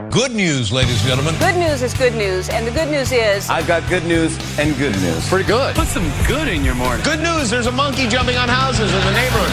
Good news, ladies and gentlemen. Good news is good news, and the good news is... I've got good news and good news. Pretty good. Put some good in your morning. Good news, there's a monkey jumping on houses in the neighborhood.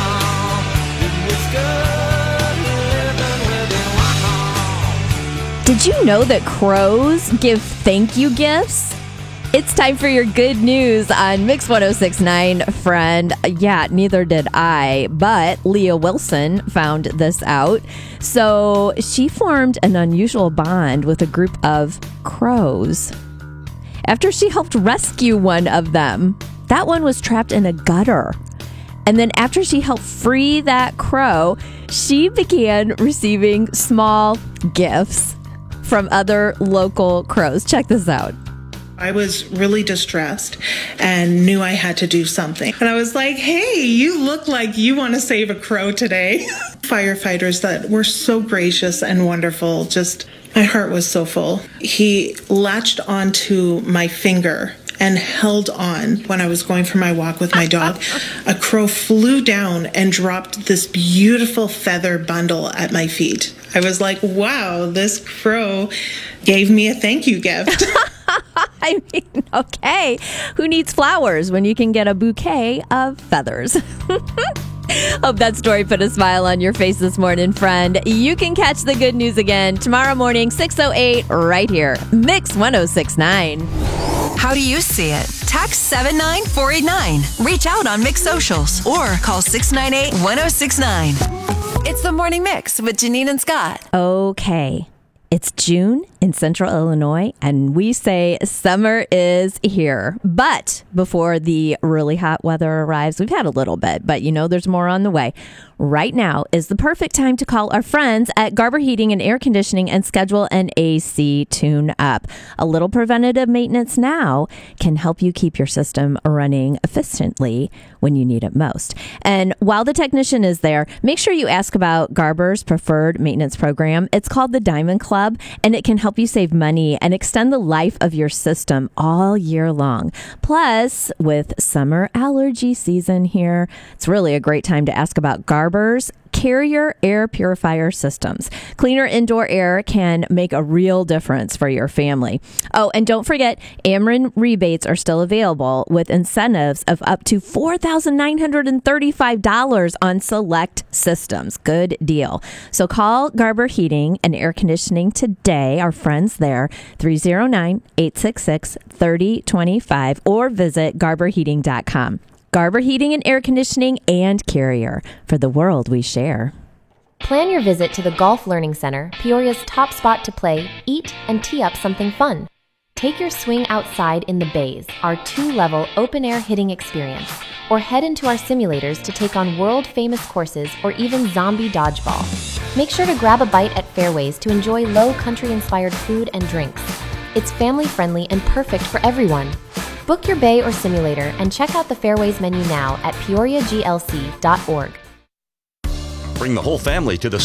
Did you know that crows give thank you gifts? It's time for your good news on Mix 106.9, friend. Yeah, neither did I, but Leah Wilson found this out. So she formed an unusual bond with a group of crows after she helped rescue one of them. That one was trapped in a gutter. And then after she helped free that crow, she began receiving small gifts from other local crows. Check this out. I was really distressed and knew I had to do something. And I was like, hey, you look like you want to save a crow today. Firefighters that were so gracious and wonderful. Just, my heart was so full. He latched onto my finger and held on when I was going for my walk with my dog. A crow flew down and dropped this beautiful feather bundle at my feet. I was like, wow, this crow gave me a thank you gift. I mean, okay, who needs flowers when you can get a bouquet of feathers? Hope that story put a smile on your face this morning, friend. You can catch the good news again tomorrow morning, 6:08, right here, Mix 106.9. How do you see it? Text 79489. Reach out on Mix Socials or call 698-1069. It's the Morning Mix with Janine and Scott. Okay. It's June in Central Illinois, and we say summer is here. But before the really hot weather arrives, we've had a little bit, but you know there's more on the way. Right now is the perfect time to call our friends at Garber Heating and Air Conditioning and schedule an AC tune-up. A little preventative maintenance now can help you keep your system running efficiently when you need it most. And while the technician is there, make sure you ask about Garber's preferred maintenance program. It's called the Diamond Club, and it can help you save money and extend the life of your system all year long. Plus, with summer allergy season here, it's really a great time to ask about Garber's Carrier air purifier systems. Cleaner indoor air can make a real difference for your family. Oh, and don't forget, Ameren rebates are still available with incentives of up to $4,935 on select systems. Good deal. So call Garber Heating and Air Conditioning today, our friends there, 309-866-3025, or visit garberheating.com. Garber Heating and Air Conditioning and Carrier, for the world we share. Plan your visit to the Golf Learning Center, Peoria's top spot to play, eat, and tee up something fun. Take your swing outside in the bays, our 2-level open-air hitting experience, or head into our simulators to take on world-famous courses or even zombie dodgeball. Make sure to grab a bite at Fairways to enjoy low country-inspired food and drinks. It's family-friendly and perfect for everyone. Book your bay or simulator and check out the Fairways menu now at peoriaglc.org. Bring the whole family to the